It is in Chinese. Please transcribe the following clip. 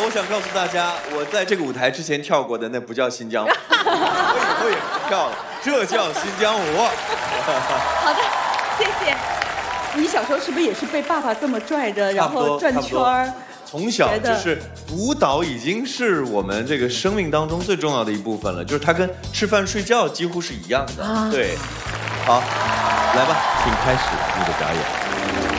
我想告诉大家，我在这个舞台之前跳过的那不叫新疆舞，我以后也跳了，这叫新疆舞。 好的，谢谢。你小时候是不是也是被爸爸这么拽着，然后转圈儿？ 从小就是舞蹈已经是我们这个生命当中最重要的一部分了，就是它跟吃饭睡觉几乎是一样的。对，好，来吧，请开始你的表演。